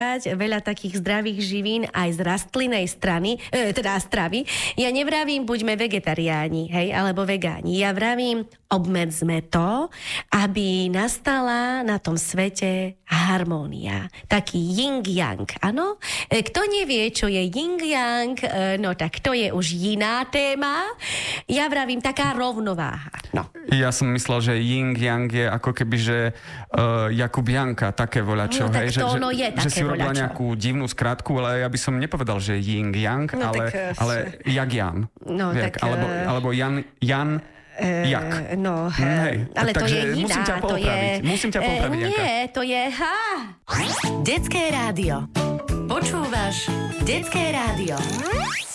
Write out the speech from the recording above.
veľa takých zdravých živín aj z rastlinnej strany, stravy. Ja nevravím, buďme vegetariáni, hej, alebo vegáni. Ja vravím, obmedzme to, aby nastala na tom svete harmónia. Taký yin-yang, áno? Kto nevie, čo je yin-yang, no tak to je už iná téma. Ja vravím, taká rovnováha. No. Ja som myslel, že yin-yang je ako keby, že Jakub Janka, také voľačo, no, hej? Že si urobila nejakú divnú skratku, ale ja by som nepovedal, že yin-yang, no, ale jak-jan. No, tak, alebo Jan jak. No, hej, ale to je iná. Musím ťa popraviť, Janka. Nie, to je... Detské rádio. Počúvaš Detské rádio.